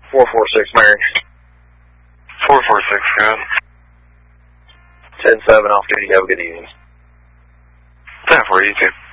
446 Mary. 446, good. 10-7 off duty, have a good evening. 10-4, you too.